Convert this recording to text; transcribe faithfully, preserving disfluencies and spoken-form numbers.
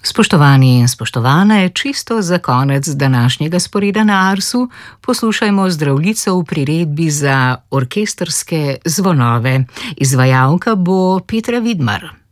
Spoštovani in spoštovane, čisto za konec današnjega sporeda na Arsu poslušajmo zdravljico v priredbi za orkestrske zvonove. Izvajalka bo Petra Vidmar.